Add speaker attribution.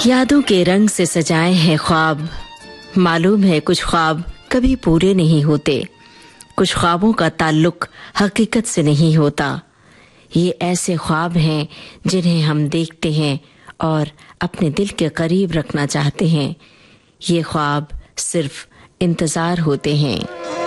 Speaker 1: यादों के रंग से सजाए हैं ख्वाब। मालूम है कुछ ख्वाब कभी पूरे नहीं होते, कुछ ख्वाबों का ताल्लुक हकीकत से नहीं होता। ये ऐसे ख्वाब हैं जिन्हें हम देखते हैं और अपने दिल के करीब रखना चाहते हैं। ये ख्वाब सिर्फ इंतजार होते हैं।